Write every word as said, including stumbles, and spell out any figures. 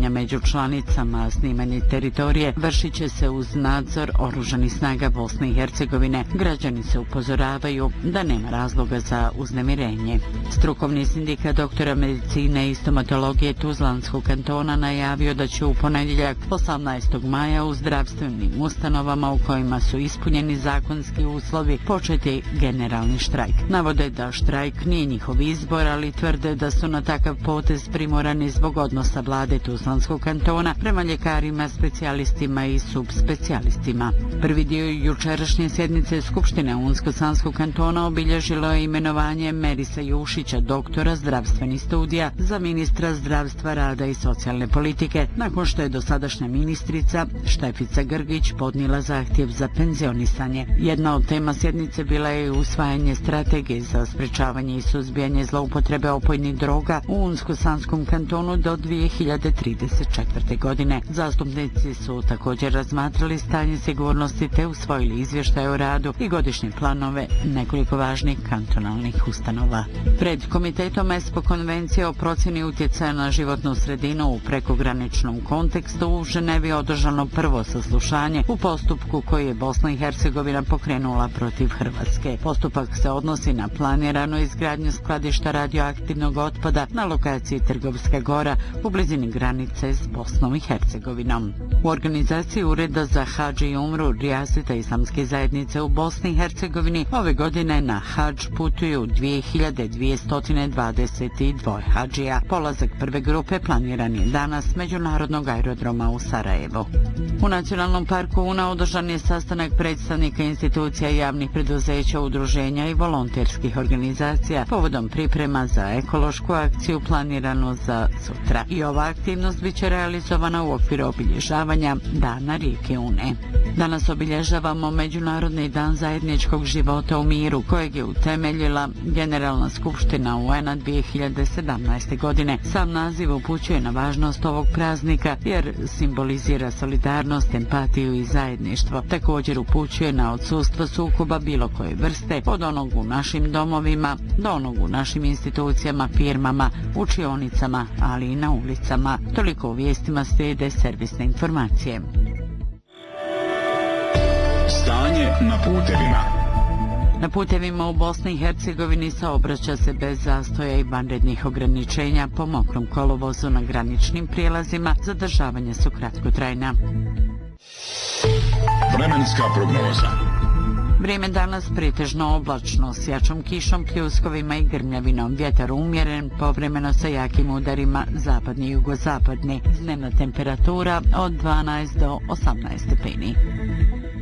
kretanja među članicama, snimanje teritorije vršit će se uz nadzor Oružanih snaga Bosne i Hercegovine. Građani se upozoravaju da nema razloga za uznemirenje. Strukovni sindikat doktora medicine i stomatologije Tuzlanskog kantona najavio da će u ponedjeljak osamnaestog maja u zdravstvenim ustanovama u kojima su ispunjeni zakonski uslovi početi generalni štrajk. Navode da štrajk nije njihov izbor, ali tvrde da su na takav potez primorani zbog odnosa vlade Tuzlanskog kantona prema ljekarima, specijalistima i subspecijalistima. Prvi dio jučerašnje sjednice Skupštine Unsko-Sanskog kantona obilježilo je imenovanje Merisa Jušića, doktora zdravstvenih studija, za ministra zdravstva, rada i socijalne politike, nakon što je dosadašnja ministrica Štefica Grgić podnijela zahtjev za penzionisanje. Jedna od tema sjednice bila je usvajanje strategije za sprečavanje i suzbijanje zloupotrebe opojnih droga u Unsko-Sanskom kantonu do dvije hiljade trideset četvrte. godine. Zastupnici su također razmatrali stanje sigurnosti te usvojili izvještaj o radu i godišnje planove nekoliko važnih kantonalnih ustanova. Pred komitetom ESPO konvencije o procjeni utjecaja na životnu sredinu u prekograničnom kontekstu u Ženevi održano prvo saslušanje u postupku koji je Bosna i Hercegovina pokrenula protiv Hrvatske. Postupak se odnosi na planiranu izgradnju skladišta radioaktivnog otpada na lokaciji Trgovska gora u blizini granice s Bosnom i Hercegovinom. U organizaciji Ureda za hadž i umru Rijaseta islamske zajednice u Bosni i Hercegovini ove godine na hadž putuju dvije hiljade dvjesto dvadeset dva hadžija. Polazak prve grupe planiran je danas s međunarodnog aerodroma u Sarajevu. U Nacionalnom parku Una održan je sastanak predstavnika institucija javnih preduzeća, udruženja i volonterskih organizacija povodom priprema za ekološku akciju planiranu za sutra. I ova aktivnost bit će realizovana u okviru obilježavanja Dana rijeke Une. Danas obilježavamo Međunarodni dan zajedničkog života u miru, kojeg je utemeljila Generalna skupština U N-a dvije hiljade sedamnaeste. godine. Sam naziv upućuje na važnost ovog praznika jer simbolizira solidarnost, empatiju i zajedništvo. Također upućuje na odsustvo sukoba bilo koje vrste, od onog u našim domovima do onog u našim institucijama, firmama, učionicama, ali i na ulicama. Toliko u vijestima, slijede servisne informacije. Stanje na putevima. Na putevima u Bosni i Hercegovini saobraća se bez zastoja i vanrednih ograničenja. Po mokrom kolovozu na graničnim prijelazima zadržavanja su kratkotrajna. Vremenska prognoza. Vrijeme danas pretežno oblačno s jačom kišom, pljuskovima i grmljavinom. Vjetar umjeren, povremeno sa jakim udarima zapadni i jugozapadni. Dnevna temperatura od dvanaest do osamnaest stepeni.